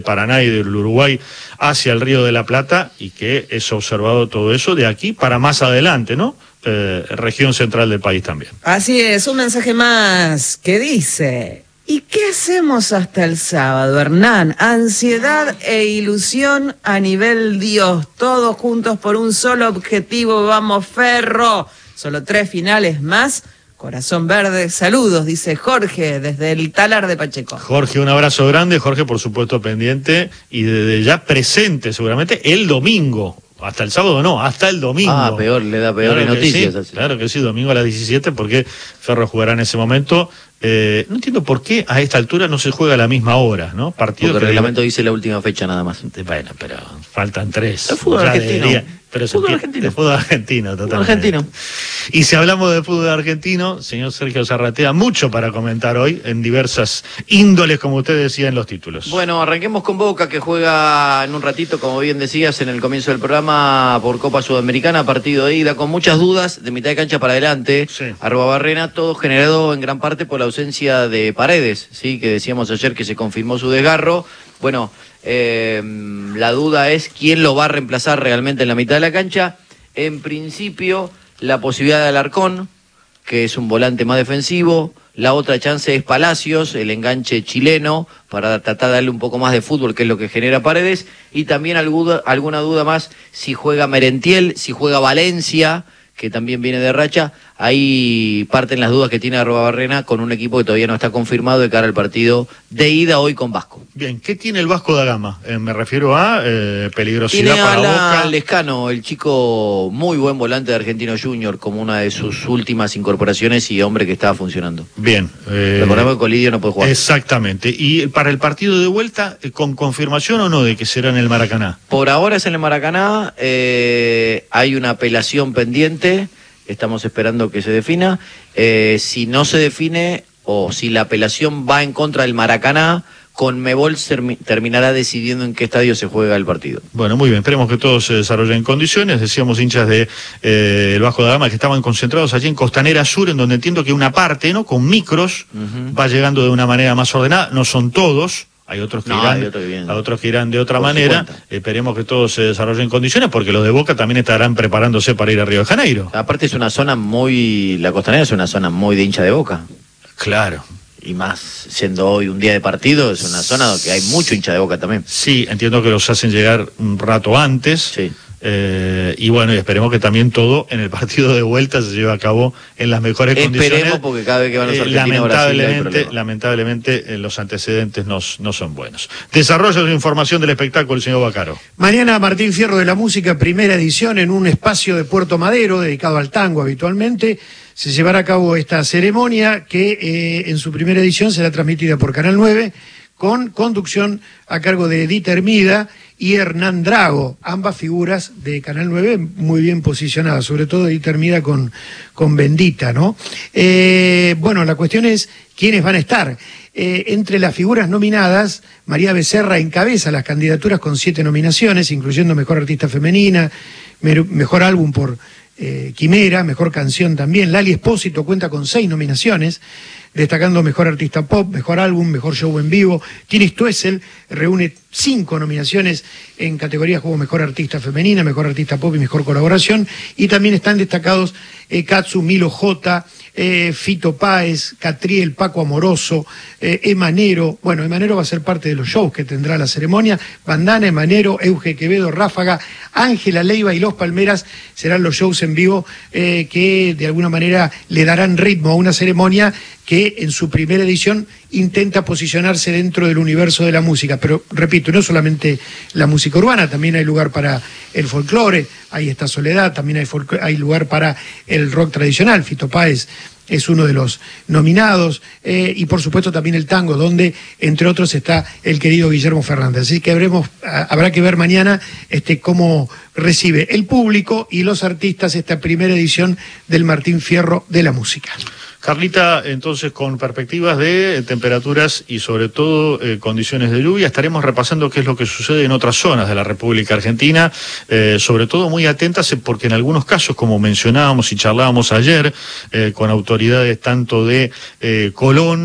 Paraná y del Uruguay hacia el Río de la Plata, y que es observado todo eso de aquí para más adelante, ¿no? Región central del país también. Así es, un mensaje más que dice: ¿y qué hacemos hasta el sábado, Hernán? Ansiedad e ilusión a nivel Dios, todos juntos por un solo objetivo, vamos Ferro, solo 3 finales más. Corazón verde, saludos, dice Jorge, desde el Talar de Pacheco. Jorge, un abrazo grande. Jorge, por supuesto, pendiente y desde ya presente seguramente el domingo. Hasta el sábado no, hasta el domingo. Ah, peor, le da peores noticias. Sí, así. Claro que sí, domingo a las 17, porque Ferro jugará en ese momento. No entiendo por qué a esta altura no se juega a la misma hora, ¿no? Partido porque el reglamento dice la última fecha nada más. Bueno, pero faltan 3. El fútbol argentino. Pero fútbol argentino. De fútbol argentino, totalmente. Argentino. Y si hablamos de fútbol argentino, señor Sergio Zarratea, mucho para comentar hoy en diversas índoles, como usted decía en los títulos. Bueno, arranquemos con Boca, que juega en un ratito, como bien decías en el comienzo del programa, por Copa Sudamericana, partido de ida, con muchas dudas, de mitad de cancha para adelante. Sí. Arruabarrena, todo generado en gran parte por la ausencia de Paredes, ¿sí? Que decíamos ayer que se confirmó su desgarro. Bueno, la duda es quién lo va a reemplazar realmente en la mitad de la cancha. En principio, la posibilidad de Alarcón, que es un volante más defensivo. La otra chance es Palacios, el enganche chileno, para tratar de darle un poco más de fútbol, que es lo que genera Paredes. Y también alguna duda más si juega Merentiel, si juega Valencia, que también viene de racha. Ahí parten las dudas que tiene Arruabarrena con un equipo que todavía no está confirmado de cara al partido de ida hoy con Vasco. Bien, ¿qué tiene el Vasco da Gama? Me refiero a peligrosidad tiene para a Boca. Lescano, el chico muy buen volante de Argentino Junior, como una de sus últimas incorporaciones y hombre que estaba funcionando. Bien. Recordemos que Colidio no puede jugar. Exactamente. ¿Y para el partido de vuelta, con confirmación o no de que será en el Maracaná? Por ahora es en el Maracaná, hay una apelación pendiente. Estamos esperando que se defina. Si no se define o si la apelación va en contra del Maracaná, Conmebol terminará decidiendo en qué estadio se juega el partido. Bueno, muy bien, esperemos que todo se desarrolle en condiciones. Decíamos hinchas de el Vasco da Gama que estaban concentrados allí en Costanera Sur, en donde entiendo que una parte, ¿no?, con micros, va llegando de una manera más ordenada. No son todos. Hay otros que irán de otra manera. Esperemos que todo se desarrolle en condiciones, porque los de Boca también estarán preparándose para ir a Río de Janeiro. Aparte es una zona la Costanera es una zona muy de hincha de Boca. Claro. Y más siendo hoy un día de partido, es una zona donde hay mucho hincha de Boca también. Sí, entiendo que los hacen llegar un rato antes. Sí. Y bueno, y esperemos que también todo en el partido de vuelta se lleve a cabo en las mejores condiciones. Esperemos, porque cada vez que van los argentinos lamentablemente los antecedentes no son buenos. Desarrollo de información del espectáculo, el señor Bacaro. Mañana Martín Fierro de la Música, primera edición, en un espacio de Puerto Madero dedicado al tango habitualmente. Se llevará a cabo esta ceremonia que en su primera edición será transmitida por Canal 9, con conducción a cargo de Edith Hermida y Hernán Drago, ambas figuras de Canal 9 muy bien posicionadas, sobre todo Edith Hermida con Bendita, ¿no? Bueno, la cuestión es quiénes van a estar. Entre las figuras nominadas, María Becerra encabeza las candidaturas con 7 nominaciones, incluyendo Mejor Artista Femenina, Mejor Álbum por Quimera, Mejor Canción también. Lali Espósito cuenta con 6 nominaciones, destacando Mejor Artista Pop, Mejor Álbum, Mejor Show en Vivo. Tini Stoessel reúne 5 nominaciones en categorías como Mejor Artista Femenina, Mejor Artista Pop y Mejor Colaboración. Y también están destacados Katsu, Milo J, Fito Páez, Catriel, Paco Amoroso, Emanero. Bueno, Emanero va a ser parte de los shows que tendrá la ceremonia. Bandana, Emanero, Euge Quevedo, Ráfaga, Ángela Leiva y Los Palmeras serán los shows en vivo que de alguna manera le darán ritmo a una ceremonia que en su primera edición intenta posicionarse dentro del universo de la música. Pero, repito, no solamente la música urbana, también hay lugar para el folclore, ahí está Soledad, también hay lugar para el rock tradicional. Fito Páez es uno de los nominados, y por supuesto también el tango, donde entre otros está el querido Guillermo Fernández. Así que habrá que ver mañana cómo recibe el público y los artistas esta primera edición del Martín Fierro de la Música. Carlita, entonces, con perspectivas de temperaturas y sobre todo condiciones de lluvia, estaremos repasando qué es lo que sucede en otras zonas de la República Argentina, sobre todo muy atentas porque en algunos casos, como mencionábamos y charlábamos ayer con autoridades tanto de Colón,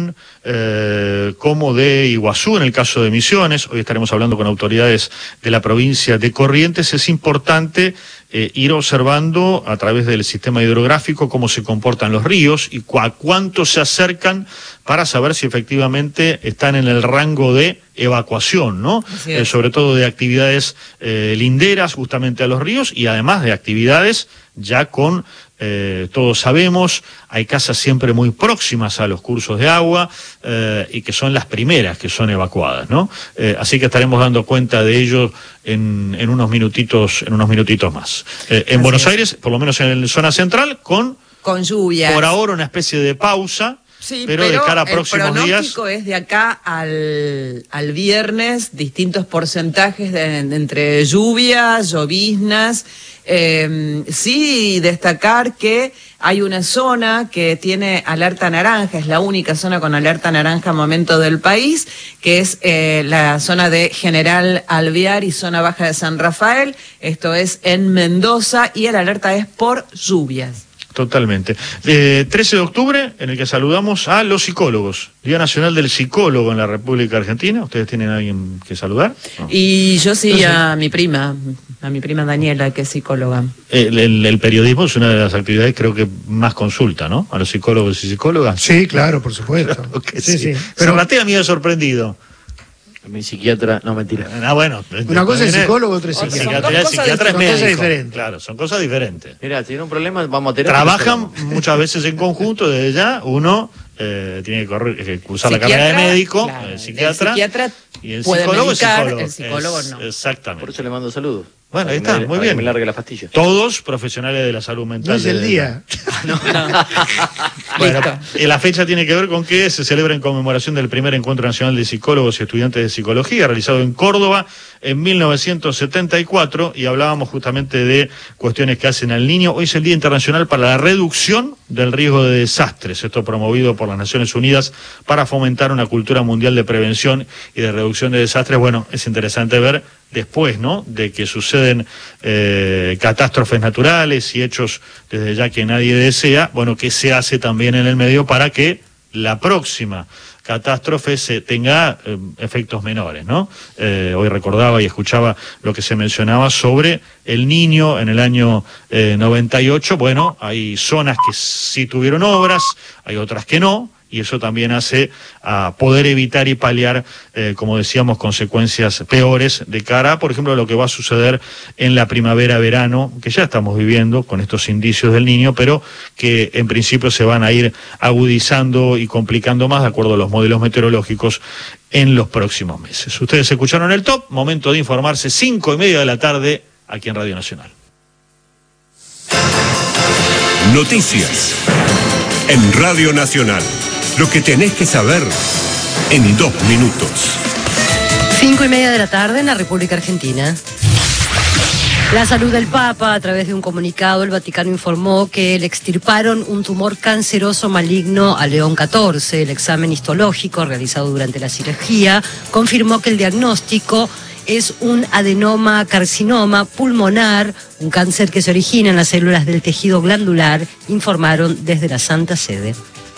como de Iguazú, en el caso de Misiones. Hoy estaremos hablando con autoridades de la provincia de Corrientes. Es importante ir observando a través del sistema hidrográfico cómo se comportan los ríos y a cuánto se acercan para saber si efectivamente están en el rango de evacuación, ¿no? Sobre todo de actividades linderas justamente a los ríos y además de actividades ya con, todos sabemos, hay casas siempre muy próximas a los cursos de agua y que son las primeras que son evacuadas, ¿no? Así que estaremos dando cuenta de ello en unos minutitos más. En Buenos Aires, por lo menos en la zona central, con lluvias. Por ahora una especie de pausa. Sí, pero de cara a próximos días. El pronóstico es de acá al viernes, distintos porcentajes entre lluvias, lloviznas. Sí, destacar que hay una zona que tiene alerta naranja, es la única zona con alerta naranja al momento del país, que es la zona de General Alvear y zona baja de San Rafael, esto es en Mendoza, y el alerta es por lluvias. Totalmente. 13 de octubre, en el que saludamos a los psicólogos. Día Nacional del Psicólogo en la República Argentina. ¿Ustedes tienen a alguien que saludar? ¿No? Y yo sí, a mi prima Daniela, que es psicóloga. El periodismo es una de las actividades, creo que más consulta, ¿no? A los psicólogos y psicólogas. Sí, claro, por supuesto. Claro que sí. Pero Matea me ha sorprendido. Mi psiquiatra, no, mentira. Bueno. Una cosa es psicólogo, otra es psiquiatra. El psiquiatra es médico. Diferente. Claro, son cosas diferentes. Mira, si tiene un problema, vamos a tener. Trabajan muchas veces en conjunto, desde ya, uno tiene que cursar la carrera de médico, claro, el psiquiatra y el puede psicólogo medicar, es el psicólogo no. Exactamente. Por eso le mando saludos. Bueno, ahí está, muy bien. Me largue la pastilla. Todos profesionales de la salud mental. No es el día. No. Bueno, la fecha tiene que ver con que se celebra en conmemoración del primer Encuentro Nacional de Psicólogos y Estudiantes de Psicología, realizado en Córdoba en 1974, y hablábamos justamente de cuestiones que hacen al niño. Hoy es el Día Internacional para la Reducción del Riesgo de Desastres, esto promovido por las Naciones Unidas para fomentar una cultura mundial de prevención y de reducción de desastres. Bueno, es interesante ver después, ¿no?, de que suceden catástrofes naturales y hechos desde ya que nadie desea, bueno, qué se hace también en el medio para que la próxima catástrofe tenga efectos menores, ¿no? Hoy recordaba y escuchaba lo que se mencionaba sobre el Niño en el año 98. Bueno, hay zonas que sí tuvieron obras, hay otras que no, y eso también hace a poder evitar y paliar, como decíamos, consecuencias peores de cara, por ejemplo, a lo que va a suceder en la primavera-verano, que ya estamos viviendo con estos indicios del Niño, pero que en principio se van a ir agudizando y complicando más de acuerdo a los modelos meteorológicos en los próximos meses. Ustedes escucharon el top, momento de informarse, 5:30 de la tarde, aquí en Radio Nacional. Noticias en Radio Nacional. Lo que tenés que saber en 2 minutos. 5:30 de la tarde en la República Argentina. La salud del Papa. A través de un comunicado, el Vaticano informó que le extirparon un tumor canceroso maligno a León XIV. El examen histológico realizado durante la cirugía confirmó que el diagnóstico es un adenoma carcinoma pulmonar, un cáncer que se origina en las células del tejido glandular, informaron desde la Santa Sede.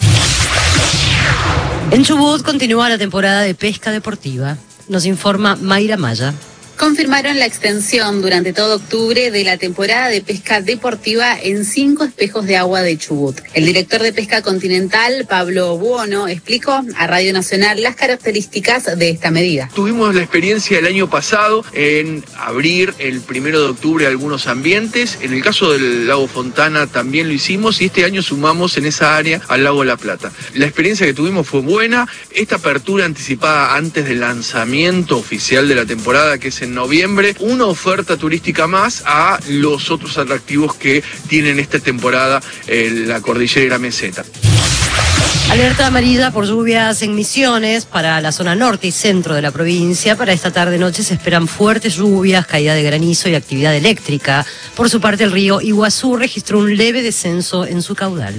En Chubut continúa la temporada de pesca deportiva. Nos informa Mayra Maya. Confirmaron la extensión durante todo octubre de la temporada de pesca deportiva en 5 espejos de agua de Chubut. El director de Pesca Continental, Pablo Buono, explicó a Radio Nacional las características de esta medida. Tuvimos la experiencia el año pasado en abrir el 1 de octubre algunos ambientes. En el caso del lago Fontana también lo hicimos y este año sumamos en esa área al lago La Plata. La experiencia que tuvimos fue buena. Esta apertura anticipada antes del lanzamiento oficial de la temporada, que es en noviembre, una oferta turística más a los otros atractivos que tienen esta temporada la cordillera Meseta. Alerta amarilla por lluvias en Misiones para la zona norte y centro de la provincia. Para esta tarde-noche se esperan fuertes lluvias, caída de granizo y actividad eléctrica. Por su parte, el río Iguazú registró un leve descenso en su caudal.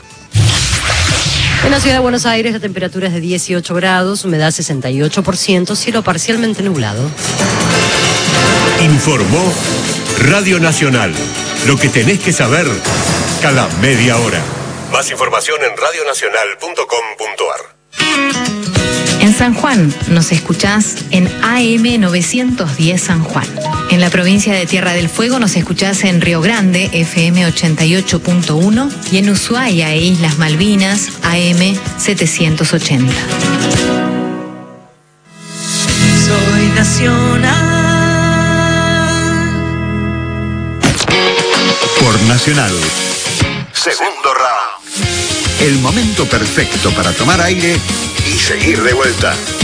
En la ciudad de Buenos Aires la temperatura es de 18 grados, humedad 68%, cielo parcialmente nublado. Informó Radio Nacional. Lo que tenés que saber cada media hora. Más información en radionacional.com.ar. En San Juan nos escuchás en AM 910 San Juan. En la provincia de Tierra del Fuego nos escuchás en Río Grande, FM 88.1, y en Ushuaia e Islas Malvinas, AM 780. Soy nacional. Por Nacional. Segundo round. El momento perfecto para tomar aire y seguir de vuelta.